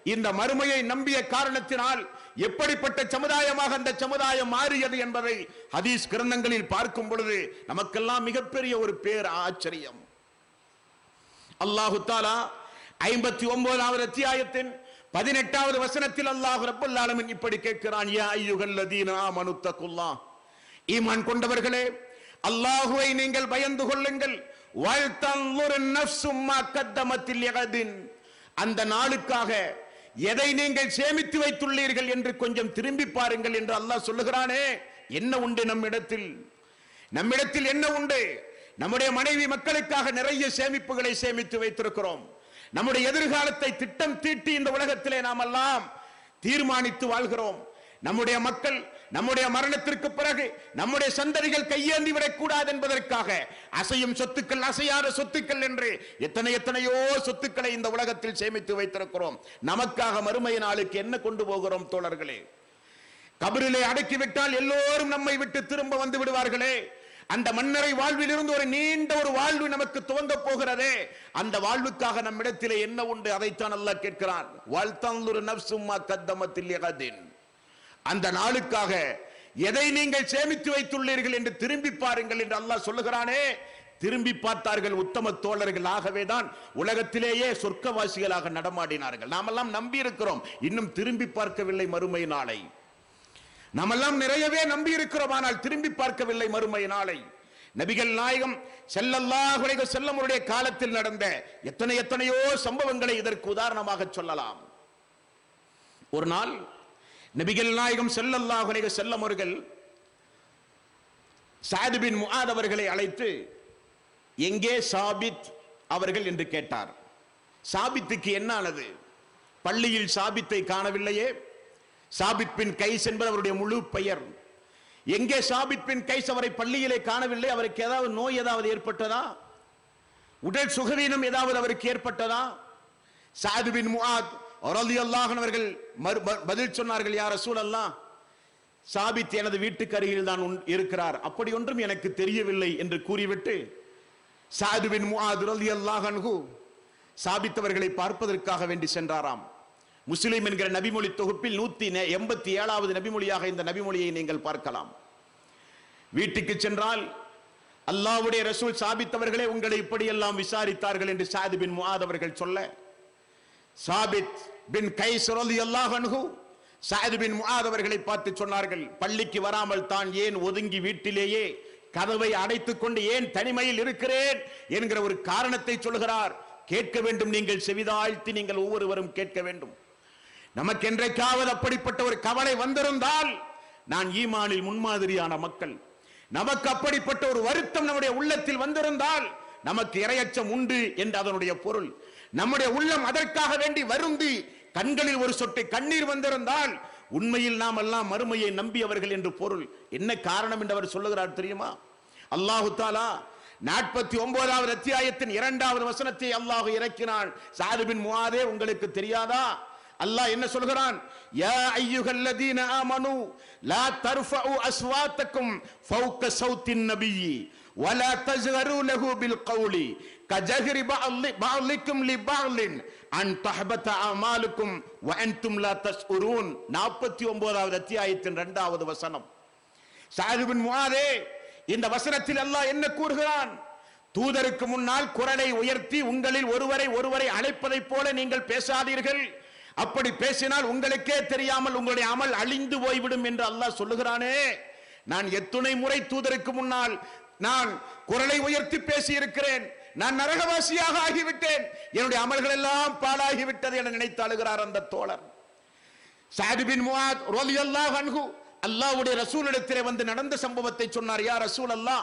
இந்த மறுமையை நம்பிய காரணத்தினால் எப்படிப்பட்ட சமுதாயமாக அந்த சமுதாயம் மாறியது என்பதை ஹதீஸ் கிரந்தங்களில் பார்க்கும் பொழுது நமக்கெல்லாம் மிகப்பெரிய ஒரு பேர் ஆச்சரியம். அல்லாஹு தஆலா 59வது அத்தியாயத்தின் 18வது வசனத்தில் அல்லாஹ் ரப்பல் ஆலமீன் இப்படி கேட்கிறான், யா அய்யுஹல்லதீன ஆமனு தக்குல்லாஹ், ஈமான் கொண்டவர்களே அல்லாஹ்வை நீங்கள் பயந்து கொள்ளுங்கள். வல்தன்துர் நஃப்ஸும் மா கத்தமத் லிகதின், அந்த நாளுக்காக எதை நீங்கள் சேமித்து வைத்துள்ளீர்கள் என்று கொஞ்சம் திரும்பி பாருங்கள் என்று அல்லாஹ் சொல்லுகிறானே. என்ன உண்டு நம்மிடத்தில் என்ன உண்டு? நம்முடைய மனைவி மக்களுக்காக நிறைய சேமிப்புகளை சேமித்து வைத்திருக்கிறோம். நம்முடைய எதிர்காலத்தை திட்டம் தீட்டி இந்த உலகத்திலே நாம் எல்லாம் தீர்மானித்து வாழ்கிறோம். நம்முடைய மக்கள் நம்முடைய மரணத்திற்கு பிறகு நம்முடைய சந்ததிகள் கையேந்தி விடக்கூடாது என்பதற்காக அசையும் சொத்துக்கள், அசையாத சொத்துக்கள் என்று எத்தனையோ சொத்துக்களை இந்த உலகத்தில் சேமித்து வைத்திருக்கிறோம். நமக்காக மறுமை நாளுக்கு என்ன கொண்டு போகிறோம் தோழர்களே? கபரிலே அடக்கிவிட்டால் எல்லோரும் நம்மை விட்டு திரும்ப வந்து விடுவார்களே. அந்த மன்னரை வாழ்வில் இருந்து ஒரு நீண்ட ஒரு வாழ்வு நமக்கு துவங்க போகிறதே. அந்த வாழ்வுக்காக நம்மிடத்திலே என்ன உண்டு? அதைத்தான் அல்லாஹ் கேட்கிறான். வல்தன்துர் நஃப்ஸும் மா கத்தமத் லிகதின், அந்த நாளுக்காக எதை நீங்கள் சேமித்து வைத்துள்ளீர்கள் என்று திரும்பி பாருங்கள் என்று அல்லாஹ் சொல்லுகிறானே. திரும்பி பார்த்தார்கள் உத்தம தோழர்கள். ஆகவேதான் உலகத்திலேயே சொர்க்கவாசிகளாக நடமாடினார்கள். நாமெல்லாம் நம்பி இருக்கிறோம், இன்னும் திரும்பி பார்க்கவில்லை மறுமை நாளை. நாமெல்லாம் நிறையவே நம்பி இருக்கிறோம், ஆனால் திரும்பி பார்க்கவில்லை மறுமை நாளை. நபிகள் நாயகம் ஸல்லல்லாஹு அலைஹி வஸல்லம் அவருடைய காலத்தில் நடந்த எத்தனையோ சம்பவங்களை இதற்கு உதாரணமாக சொல்லலாம். ஒரு நாள் நபிகள் நாயகம் ஸல்லல்லாஹு அலைஹி வஸல்லம் அவர்கள் சஅத் பின் முஆத் அவர்களை அழைத்து, எங்கே சாபித் அவர்கள் என்று கேட்டார். சாபித்துக்கு என்ன ஆனது? பள்ளியில் சாபித்தை காணவில்லையே. சாபித் பின் கைஸ் என்பது அவருடைய முழு பெயர். எங்கே சாபித் பின் கைஸ்? அவரை பள்ளியிலே காணவில்லை. அவருக்கு ஏதாவது நோய் ஏதாவது ஏற்பட்டதா? உடல் சுகவீனம் ஏதாவது அவருக்கு ஏற்பட்டதா? சஅத் பின் முஆத் ரலியல்லாஹு அன்ஹு அவர்கள் பதில் சொன்னார்கள், யா ரசூலல்லாஹ், சாபித் எனது வீட்டுக்கு அருகில் தான் இருக்கிறார், அப்படி ஒன்றும் எனக்கு தெரியவில்லை என்று கூறிவிட்டு சஅத் பின் முஆத் ரலியல்லாஹு அன்ஹு சாபித் அவர்களை பார்ப்பதற்காக வேண்டி சென்றாராம். முஸ்லிம் என்கிற நபிமொழி தொகுப்பில் 187வது நபிமொழியாக இந்த நபிமொழியை நீங்கள் பார்க்கலாம். வீட்டுக்கு சென்றால் அல்லாஹ்வுடைய ரசூல் சாபித் அவர்களே உங்களை இப்படியெல்லாம் விசாரித்தார்கள் என்று சஅத் பின் முஆத் அவர்கள் சொல்ல, சாபித் பின் கைஸ் ரலியல்லாஹு அன்ஹு சஅத் பின் முஆத் அவர்களை பார்த்து சொன்னார்கள், பள்ளிக்கு வராமல் தான் ஏன் ஒதுங்கி வீட்டிலேயே கதவை அடைத்துக் கொண்டு ஏன் தனிமையில் இருக்கிறேன் என்கிற ஒரு காரணத்தை சொல்கிறார். கேட்க வேண்டும், நீங்கள் செவிதாழ்த்தி நீங்கள் ஒவ்வொருவரும் கேட்க வேண்டும். நமக்கு என்றைக்காவது அப்படிப்பட்ட ஒரு கவலை வந்திருந்தால், நான் ஈமானில் முன்மாதிரியான மக்கள், நமக்கு அப்படிப்பட்ட ஒரு வருத்தம் நம்முடைய உள்ளத்தில் வந்திருந்தால் நமக்கு இறையச்சம் உண்டு என்று அதனுடைய பொருள். நம்முடைய உள்ளம் அதற்காக வேண்டி வருந்தி கண்களில் ஒரு சொட்டு கண்ணீர் வந்திருந்தால் உண்மையில் நாம் எல்லாம் மறுமையை நம்பியவர்கள் என்று பொருள். என்ன காரணம் என்று அவர் சொல்லுகிறார் தெரியுமா? அல்லாஹு தஆலா 49வது அத்தியாயத்தின் 2வது வசனத்தை அல்லாஹ் இறக்கினான். சஅத் பின் முஆதே உங்களுக்கு தெரியாதா? அல்லாஹ் என்ன சொல்கிறான்? யா அய்யுஹல்லதீன ஆமனு லா தர்ஃபஉ அஸ்வாத்தக்கும் ஃபௌக ஸௌத்தின் நபியி வலா தஜ்ஹரு லஹு பில் கௌலி கஜஹரி பஅலிக்கும் லிபஅலின் அன் தஹபத அமாலுக்கும் வ அன்தும் லா தஷ்உரூன். 49வது அத்தியாயத்தின் 2வது வசனம். சஅத் பின் முஆதே, இந்த வசனத்தில் அல்லாஹ் என்ன கூறுகிறான்? தூதருக்கு முன்னால் குரலை உயர்த்தி உங்களில் ஒருவரை அழைப்பதைப் போல நீங்கள் பேசாதீர்கள். அப்படி பேசினால் உங்களுக்கே தெரியாமல் உங்களுடைய அமல் அழிந்து போய்விடும் என்று அல்லாஹ் சொல்லுகிறானே. நான் எத்தனை முறை தூதருக்கு முன்னால் நான் குரலை உயர்த்தி பேசி இருக்கிறேன். நான் நரகவாசியாக ஆகிவிட்டேன், என்னுடைய அமல்கள் எல்லாம் பாழாகிவிட்டது என நினைத்து அழுகிறார் அந்த தோழர். சஅத் பின் முஆத் ரலியல்லாஹு அன்ஹு அல்லாஹ்வுடைய ரசூலிடத்திலே வந்து நடந்த சம்பவத்தை சொன்னார். யா ரசூல் அல்லாஹ்,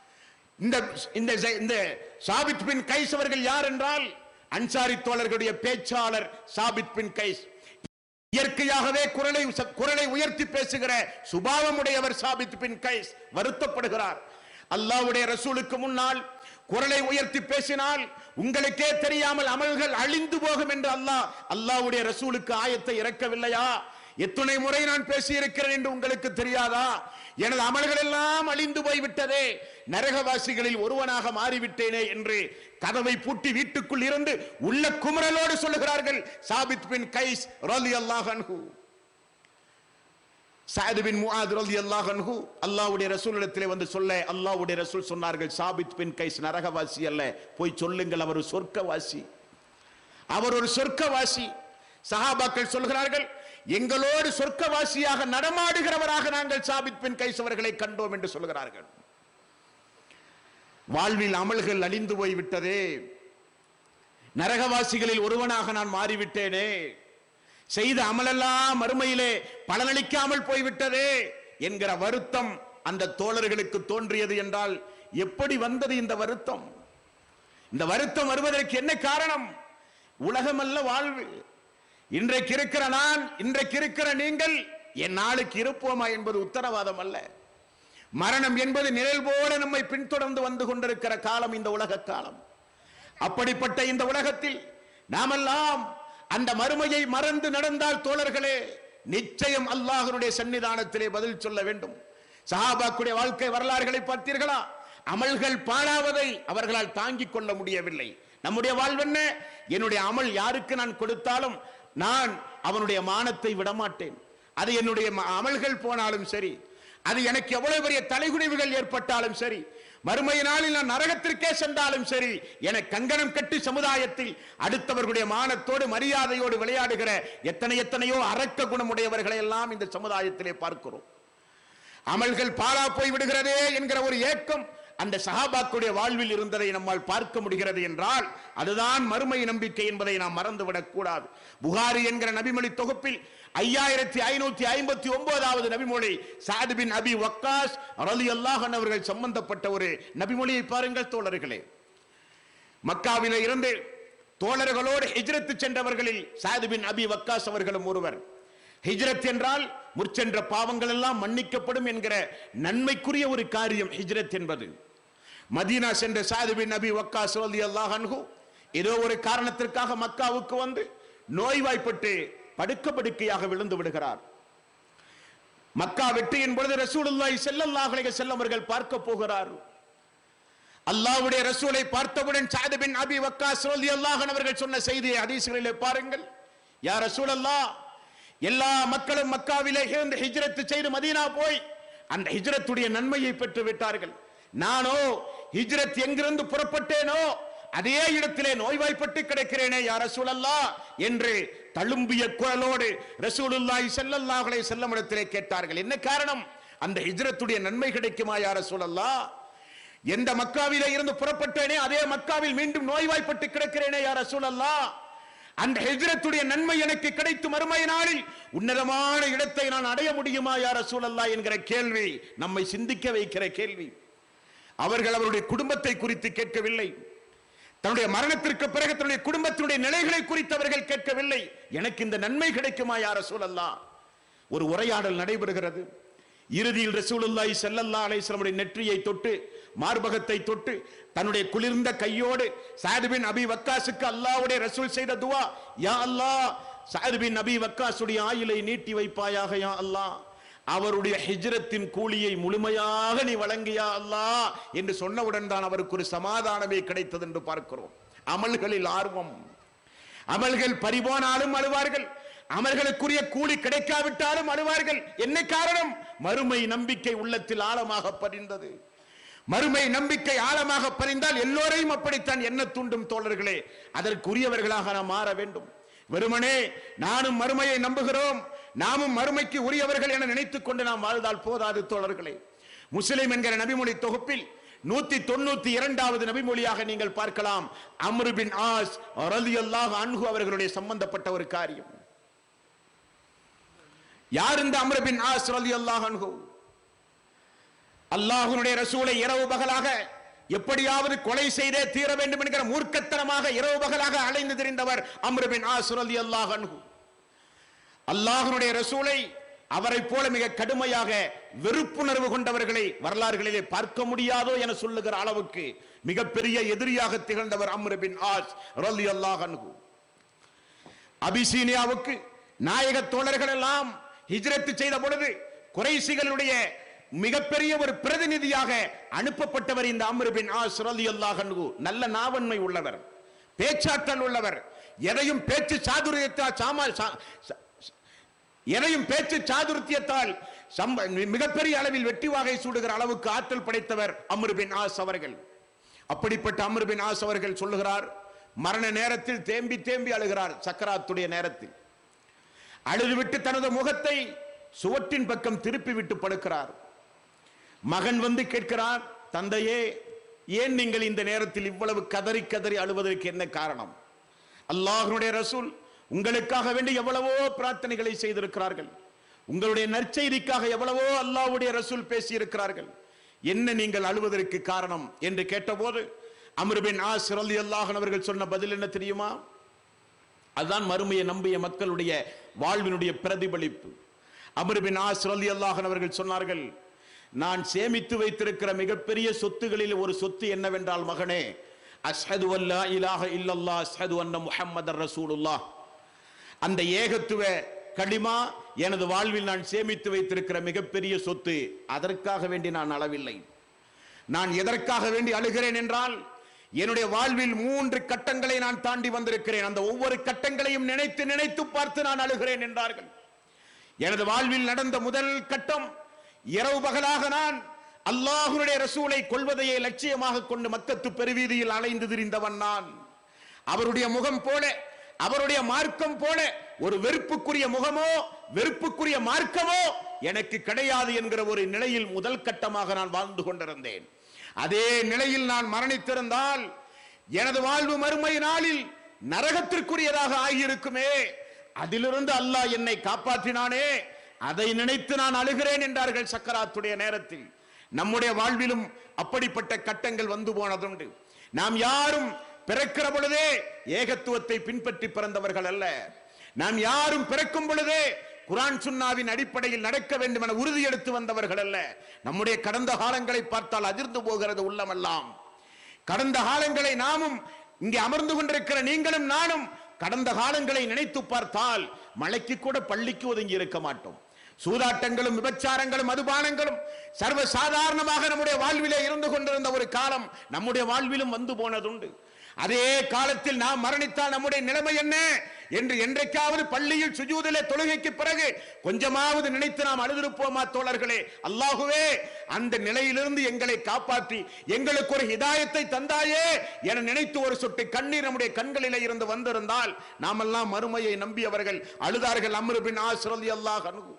இந்த சாபித் பின் கைஸ் அவர்கள் யார் என்றால் அன்சாரி தோழர்களுடைய பேச்சாளர் சாபித் பின் கைஸ். இயற்கையாகவே குரலை உயர்த்தி பேசுகிற சுபாவமுடையவர் சாபித் பின் கைஸ். வருத்தப்படுகிறார். அல்லாஹ்வுடைய ரசூலுக்கு முன்னால் குரலை உயர்த்தி பேசினால் உங்களுக்கே தெரியாமல் அமல்கள் அழிந்து போகும் என்று அல்லாஹ்வுடைய ரசூலுக்கு ஆயத்தை இறக்கவில்லையா எத்தனை முறை நான் பேசியிருக்கிறேன் என்று உங்களுக்கு தெரியாதா? எனது அமல்கள் எல்லாம் அழிந்து போய்விட்டதே, நரகவாசிகளில் ஒருவனாக மாறிவிட்டேனே என்று கதவை பூட்டி வீட்டுக்குள் இருந்து உள்ள குமரலோடு சொல்லுகிறார்கள் சாபித் பின் கைஸ் ரலியல்லாஹு அன்ஹு. சஅத் பின் முஆத் ரலியல்லாஹு அன்ஹு அல்லாஹ்வுடைய ரசூலிடத்திலே வந்து சொல்ல, அல்லாஹ்வுடைய ரசூல் சொன்னார்கள், சாபித் பின் கைஸ் நரகவாசி அல்ல, போய் சொல்லுங்கள் அவர் சொர்க்கவாசி, அவர் ஒரு சொர்க்கவாசி. சஹாபாக்கள் சொல்கிறார்கள், எங்களோடு சொர்க்கவாசியாக நடமாடுகிறவராக நாங்கள் சாபித் பின் கைஸ் அவர்களை கண்டோம் என்று சொல்கிறார்கள். வாழ்வில் அமல்கள் அழிந்து போய்விட்டதே, நரகவாசிகளில் ஒருவனாக நான் மாறிவிட்டேனே, செய்த அமலெல்லாம் மறுமையிலே பலனளிக்காமல் போய்விட்டதே என்கிற வருத்தம் அந்த தோழர்களுக்கு தோன்றியது என்றால் எப்படி வந்தது இந்த வருத்தம்? இந்த வருத்தம் வருவதற்கு என்ன காரணம்? உலகமல்ல வாழ்வு. இன்றைக்கு இருக்கிற நான், இன்றைக்கு இருக்கிற நீங்கள் என் நாளுக்கு இருப்போமா என்பது உத்தரவாதம் அல்ல. மரணம் என்பது நிழல் போல நம்மை பின்தொடர்ந்து வந்து கொண்டிருக்கிற காலம் இந்த உலக காலம். அப்படிப்பட்ட இந்த உலகத்தில் நாமெல்லாம் அந்த மறுமையை மறந்து நடந்தால் தோழர்களே, நிச்சயம் அல்லாஹ்வுடைய சன்னிதானத்திலே பதில் சொல்ல வேண்டும். சஹாபாக்களுடைய வாழ்க்கை வரலாறுகளை பார்த்தீர்களா? அமல்கள் பாழாவதை அவர்களால் தாங்கிக் கொள்ள முடியவில்லை. நம்முடைய வாழ்வென்ன? என்னுடைய அமல் யாருக்கு நான் கொடுத்தாலும் நான் அவனுடைய மானத்தை விடமாட்டேன். அது என்னுடைய அமல்கள் போனாலும் சரி, அது எனக்கு எவ்வளவு பெரிய தலைகுனிவுகள் ஏற்பட்டாலும் சரி, மறுமை நாளில் நான் நரகத்திற்கே சென்றாலும் சரி, என கங்கணம் கட்டி சமுதாயத்தில் அடுத்தவர்களுடைய மானத்தோடு மரியாதையோடு விளையாடுகிற எத்தனையோ அரக்க குணமுடையவர்களை எல்லாம் இந்த சமுதாயத்திலே பார்க்கிறோம். அமல்கள் பாழா போய் விடுகிறதே என்கிற ஒரு ஏக்கம் அந்த சஹாபாக்களுடைய வாழ்வில் இருந்ததை நம்மால் பார்க்க முடிகிறது என்றால் அதுதான் மறுமை நம்பிக்கை என்பதை நாம் மறந்துவிடக் கூடாது. புகாரி என்கிற நபிமொழி தொகுப்பில் 5559வது நபிமொழி சஅத் பின் அபி வக்காஸ் ரலியல்லாஹு அன்ஹு அவர்கள் சம்பந்தப்பட்ட ஒரு நபிமொழியை பாருங்கள் தோழர்களே. மக்காவிலே இருந்து தோழர்களோடு ஹிஜ்ரத் சென்றவர்களில் சஅத் பின் அபி வக்காஸ் அவர்களும் ஒருவர். ஹிஜ்ரத் என்றால் முற்சென்ற பாவங்கள் எல்லாம் மன்னிக்கப்படும் என்கிற நன்மைக்குரிய ஒரு காரியம் ஹிஜ்ரத் என்பது. மதீனா சென்ற சஅத் பின் அபி வக்காஸ் ரலியல்லாஹு அன்ஹு ஏதோ ஒரு காரணத்திற்காக மக்காவுக்கு வந்து நோய்வாய்ப்பட்டு படுக்கையாக விழுந்து விடுகிறார். மக்கா வெற்றியின் பொழுது ரசூலுல்லாஹி ஸல்லல்லாஹு அலைஹி வஸல்லம் அவர்கள் பார்க்க போகிறார். அல்லாஹ்வுடைய ரசூலை பார்த்தவுடன் சஅத் பின் அபி வக்காஸ் ரலியல்லாஹு அன்ஹு அவர்கள் சொன்ன செய்தியை ஹதீஸ்களிலே பாருங்கள். யா ரசூலல்லாஹ், எல்லா மக்களும் மக்காவிலே இருந்து ஹிஜ்ரத் செய்து மதீனா போய் அந்த ஹிஜ்ரத்துடைய நன்மையை பெற்று விட்டார்கள். நானோ ஹிஜ்ரத் எங்கிருந்து புறப்பட்டேனோ அதே இடத்திலே நோய்வாய்ப்பட்டு கிடக்கிறேனே யா ரசூலல்லாஹ் என்று தழும்பிய குரலோடு ரசூலுல்லாஹி ஸல்லல்லாஹு அலைஹி வஸல்லம் இடத்திலே கேட்டார்கள். என்ன காரணம்? அந்த ஹிஜ்ரத்துடைய நன்மை கிடைக்குமா யா ரசூலல்லாஹ்? எந்த மக்காவிலே இருந்து புறப்பட்டேனே அதே மக்காவில் மீண்டும் நோய்வாய்ப்பட்டு கிடக்கிறேனே யா ரசூலல்லாஹ், அந்த ஹிஜ்ரத்துடைய நன்மை எனக்கு கிடைத்து மறுமை நாளில் உன்னதமான இடத்தை நான் அடைய முடியுமா யா ரசூலல்லாஹ் என்கிற கேள்வி நம்மை சிந்திக்க வைக்கிற கேள்வி. அவர்கள் அவருடைய குடும்பத்தை குறித்து கேட்கவில்லை, தன்னுடைய மரணத்திற்கு பிறகு தன்னுடைய குடும்பத்தினுடைய நிலைகளை குறித்து அவர்கள் கேட்கவில்லை. எனக்கு இந்த நன்மை கிடைக்குமா யா ரசூலல்லாஹ்? ஒரு உரையாடல் நடைபெறுகிறது. இறுதியில் ரசூலுல்லாஹி ஸல்லல்லாஹு அலைஹி வஸல்லம் நெற்றியை தொட்டு மார்பகத்தை தொட்டு தன்னுடைய குளிர்ந்த கையோடு சஅத் பின் அபி வக்காஸுக்கு அல்லாஹ்வுடைய ரசூல் செய்த துஆ, யா அல்லாஹ், சஅத் பின் அபி வக்காஸுடைய ஆயுளை நீட்டி வைப்பாயாக யா அல்லாஹ், அவருடைய ஹிஜ்ரத்தின் கூலியை முழுமையாக நீ வழங்கியா அல்லாஹ் என்று சொன்னவுடன் தான் அவருக்கு ஒரு சமாதானமே கிடைத்தது என்று பார்க்கிறோம். அமல்களில் ஆர்வம், அமல்கள் பறிபோனாலும் அழுவார்கள், அமல்களுக்குரிய கூலி கிடைக்காவிட்டாலும் அழுவார்கள். என்ன காரணம்? மறுமை நம்பிக்கை உள்ளத்தில் ஆழமாக பதிந்தது. மறுமை நம்பிக்கை ஆழமாக பதிந்தால் எல்லோரையும் அப்படித்தான் எண்ண தூண்டும் தோழர்களே. அதற்குரியவர்களாக நாம் மாற வேண்டும். வெறுமனே நானும் மறுமையை நம்புகிறோம், நாமும் மறுமைக்கு உரியவர்கள் என நினைத்துக் கொண்டு நாம் வாழ்ந்தால் போதாது தோழர்களே. முஸ்லிம் என்கிற நபிமொழி தொகுப்பில் 192வது நபிமொழியாக நீங்கள் பார்க்கலாம் அம்ர் பின் ஆஸ் ரலியல்லாஹு அன்ஹு அவர்களுடைய சம்பந்தப்பட்ட ஒரு காரியம். யார் இந்த அம்ர் பின் ஆஸ் ரலியல்லாஹு அன்ஹு? அல்லாஹ்வுடைய ரசூலை இரவு பகலாக எப்படியாவது கொலை செய்தே தீர வேண்டும் என்கிற மூர்க்கத்தனமாக இரவு பகலாக அலைந்து திரிந்தவர் அம்ர் பின் ஆஸ் ரலியல்லாஹு அன்ஹு. அல்லாஹ்வுடைய ரசூலை அவரை போல மிக கடுமையாக வெறுப்புணர்வு கொண்டவர்களை வரலாறுகளிலே பார்க்க முடியாதோ என சொல்லுகிற அளவுக்கு மிகப்பெரிய எதிரியாக திகழ்ந்தவர் அம்ர் பின் ஆஸ் ரலியல்லாஹு அன்ஹு. அபிசீனியாவுக்கு நாயக தோழர்கள் எல்லாம் ஹிஜ்ரத் செய்த பொழுது குறைஷிகளுடைய மிகப்பெரிய ஒரு பிரதிநிதியாக அனுப்பப்பட்டவர் இந்த அம்ர் பின் ஆஸ் ரலியல்லாஹு அன்ஹு. நல்ல நாவன்மை உள்ளவர், பேச்சாற்றல் உள்ளவர், எதையும் பேச்சு சாதுரியத்தால் மிகப்பெரிய அளவில் வெற்றி வாகை சூடுகிற அளவுக்கு ஆற்றல் படைத்தவர் அம்ர் பின் ஆஸ் அவர்கள். அப்படிப்பட்ட அம்ர் பின் ஆஸ் அவர்கள் சொல்லுகிறார், மரண நேரத்தில் தேம்பி தேம்பி அழுகிறார். சக்கராத்துடைய நேரத்தில் அழுதுவிட்டு தனது முகத்தை சுவற்றின் பக்கம் திருப்பி விட்டு படுக்கிறார். மகன் வந்து கேட்கிறார், தந்தையே, ஏன் நீங்கள் இந்த நேரத்தில் இவ்வளவு கதறி கதறி அழுவதற்கு என்ன காரணம்? அல்லாஹ்வுடைய ரசூல் உங்களுக்காக வேண்டி எவ்வளவோ பிரார்த்தனைகளை செய்திருக்கிறார்கள், உங்களுடைய நற்செய்திக்காக எவ்வளவோ அல்லாஹ்வுடைய ரசூல் பேசி இருக்கிறார்கள், என்ன நீங்கள் அழுவதற்கு காரணம் என்று கேட்டபோது அம்ர் பின் ஆஸ் ரலியல்லாஹு அன்ஹு அவர்கள் சொன்ன பதில் என்ன தெரியுமா? அதுதான் மறுமையை நம்பிய மக்களுடைய வாழ்வினுடைய பிரதிபலிப்பு. அம்ர் பின் ஆஸ் ரலியல்லாஹு அன்ஹு அவர்கள் சொன்னார்கள், நான் சேமித்து வைத்திருக்கிற மிகப்பெரிய சொத்துகளில் ஒரு சொத்து என்னவென்றால், மகனே, அஷ்ஹது அல்லா இலாஹ இல்லல்லாஹ் அஷ்ஹது அன்ன முஹம்மதர் ரசூலுல்லாஹ், அந்த ஏகத்துவ கலிமா எனது வாழ்வில் நான் சேமித்து வைத்திருக்கிற மிகப்பெரிய சொத்து. அதற்காக வேண்டி நான் அழவில்லை. நான் எதற்காக வேண்டி அழுகிறேன் என்றால், என்னுடைய வாழ்வில் 3 கட்டங்களை நான் தாண்டி வந்திருக்கிறேன். அந்த ஒவ்வொரு கட்டங்களையும் நினைத்து நினைத்து பார்த்து நான் அழுகிறேன் என்றார்கள். எனது வாழ்வில் நடந்த முதல் கட்டம், இரவு பகலாக நான் அல்லாஹ்வுடைய ரசூலை கொல்வதையே லட்சியமாக கொண்டு மக்கத்து பெருவீதியில் அலைந்து திரிந்தவன் நான். அவருடைய முகம் போல, அவருடைய மார்க்கம் போல ஒரு வெறுப்புக்குரிய முகமோ வெறுப்புக்குரிய மார்க்கமோ எனக்கு கிடையாது என்கிற ஒரு நிலையில் முதல் கட்டமாக நான் வாழ்ந்து கொண்டிருந்தேன். அதே நிலையில் நான் மரணித்திருந்தால் எனது வாழ்வு மறுமை நாளில் நரகத்திற்குரியதாக ஆகியிருக்குமே. அதிலிருந்து அல்லாஹ் என்னை காப்பாற்றினானே, அதை நினைத்து நான் அழுகிறேன் என்றார்கள் சக்கராத்துடைய நேரத்தில். நம்முடைய வாழ்விலும் அப்படிப்பட்ட கட்டங்கள் வந்து போனதுண்டு. நாம் யாரும் பிறக்கிற பொழுதே ஏகத்துவத்தை பின்பற்றி பிறந்தவர்கள் அல்ல. நாம் யாரும் பிறக்கும் பொழுதே குர்ஆன் சுன்னாவின் அடிப்படையில் நடக்க வேண்டும் என உறுதி எடுத்து வந்தவர்கள் அல்ல. நம்முடைய கடந்த காலங்களை பார்த்தால் அதிர்ந்து போகிறது உள்ளமெல்லாம். கடந்த காலங்களை நாமும் இங்கே அமர்ந்து கொண்டிருக்கிற நீங்களும் நானும் கடந்த காலங்களை நினைத்து பார்த்தால் மலைக்கு கூட பள்ளிக்கு ஒதுங்கி இருக்க மாட்டோம். சூதாட்டங்களும் விபச்சாரங்களும் மதுபானங்களும் சர்வ சாதாரணமாக நம்முடைய வாழ்விலே இருந்து கொண்டிருந்த ஒரு காலம் நம்முடைய வாழ்விலும் வந்து போனதுண்டு. அதே காலத்தில் நாம் மரணித்தால் நம்முடைய நிலைமை என்ன என்று என்றைக்காவது பள்ளியில் சுஜூதிலே தொழுகைக்கு பிறகு கொஞ்சமாவது நினைத்து நாம் அழுதிருப்போமா தோழர்களே? அல்லாஹுவே, அந்த நிலையிலிருந்து எங்களை காப்பாற்றி எங்களுக்கு ஒரு ஹிதாயத்தை தந்தாயே என நினைத்து ஒரு சொட்டு கண்ணீர் நம்முடைய கண்களிலே இருந்து வந்திருந்தால் நாமெல்லாம் மறுமையை நம்பியவர்கள் அழுதார்கள். அம்ர் பின் ஆஸ் ரலியல்லாஹு அன்ஹு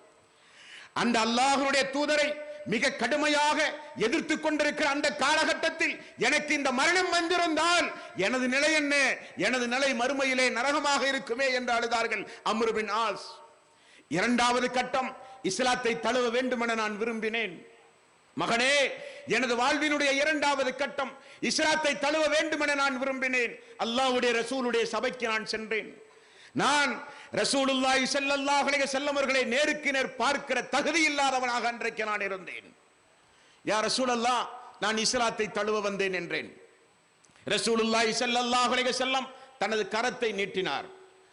அந்த அல்லாஹ்வுடைய தூதரை மிக கடுமையாக எதிர்த்து கொண்டிருக்கிற அந்த காலகட்டத்தில் எனக்கு இந்த மரணம் வந்திருந்தால் எனது நிலை என்ன? எனது நிலை மறுமையிலே நரகமாக இருக்குமே என்று அழுதார்கள் அம்ர் பின் ஆஸ். இரண்டாவது கட்டம், இஸ்லாத்தை தழுவ வேண்டும் என நான் விரும்பினேன். மகனே, எனது வாழ்வினுடைய இரண்டாவது கட்டம், இஸ்லாத்தை தழுவ வேண்டும் என நான் விரும்பினேன். அல்லாஹ்வுடைய ரசூலுடைய சபைக்கு நான் சென்றேன். நான் ரசூலுல்லாஹி ஸல்லல்லாஹு அலைஹி வஸல்லம் அவர்களை நேருக்கு நேர் பார்க்கிற தகுதி இல்லாதவனாக அன்றைக்கு நான் இருந்தேன். யா ரசூலல்லாஹ், நான் இஸ்லாத்தை தழுவ வந்தேன் என்றேன். ரசூலுல்லாஹி ஸல்லல்லாஹு அலைஹி வஸல்லம் தனது கரத்தை நீட்டினார்.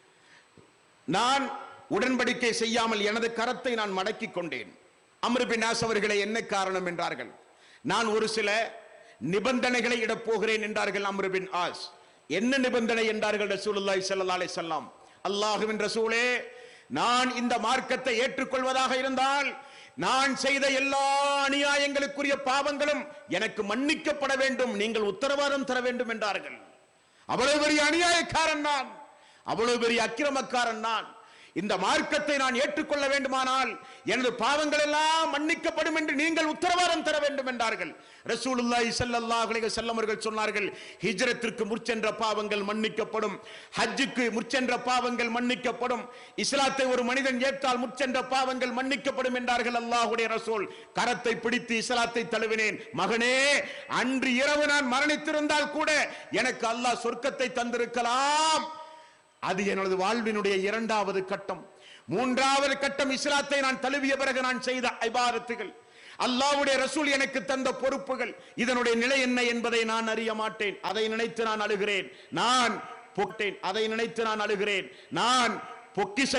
நான் உடன்படிக்கை செய்யாமல் எனது கரத்தை நான் மடக்கிக் கொண்டேன். அம்ர் பின் ஆஸ் அவர்களே, என்ன காரணம் என்றார்கள். நான் ஒரு சில நிபந்தனைகளை இடப் போகிறேன் என்றார்கள் அம்ர் பின் ஆஸ். என்ன நிபந்தனை என்றார்கள் ரசூலுல்லாஹி ஸல்லல்லாஹு அலைஹி வஸல்லம். அல்லாஹ்வின் ரசூலே, நான் இந்த மார்க்கத்தை ஏற்றுக்கொள்வதாக இருந்தால் நான் செய்த எல்லா அநியாயங்களுக்குரிய பாவங்களும் எனக்கு மன்னிக்கப்பட வேண்டும், நீங்கள் உத்தரவாதம் தர வேண்டும் என்றார்கள். அவ்வளவு பெரிய அநியாயக்காரன் நான், அவ்வளவு பெரிய அக்கிரமக்காரன் நான். இந்த மார்க்கத்தை நான் ஏற்றுக்கொள்ள வேண்டுமானால் எனது பாவங்கள் எல்லாம் மன்னிக்கப்படும் என்று நீங்கள் உத்தரவாதம் தர வேண்டும் என்றார்கள். ரசூலுல்லாஹி ஸல்லல்லாஹு அலைஹி வஸல்லம் அவர்கள் சொன்னார்கள், ஹிஜ்ரத்திற்கு முற்சென்ற பாவங்கள் மன்னிக்கப்படும், ஹஜ்ஜுக்கு முற்சென்ற பாவங்கள் மன்னிக்கப்படும், இஸ்லாத்தை ஒரு மனிதன் ஏற்றால் முற்சென்ற பாவங்கள் மன்னிக்கப்படும் என்றார்கள் அல்லாஹ்வுடைய ரசூல். கரத்தை பிடித்து இஸ்லாத்தை தழுவினேன். மகனே, அன்று இரவு நான் மரணித்திருந்தால் கூட எனக்கு அல்லாஹ் சொர்க்கத்தை தந்திருக்கலாம். அது எனது வாழ்வினுடைய இரண்டாவது கட்டம். மூன்றாவது கட்டம், இஸ்லாத்தை நான் தழுவிய பிறகு நான் செய்த இபாதத்துகள், அல்லாஹ்வுடைய ரசூல் எனக்கு தந்த பொறுப்புகள், இதனுடைய நிலை என்ன என்பதை நான் அறிய மாட்டேன். அதை நினைத்து நான் அழுகிறேன். நான் பொட்டேன், அதை நினைத்து நான் அழுகிறேன். நான் பொக்கிஷ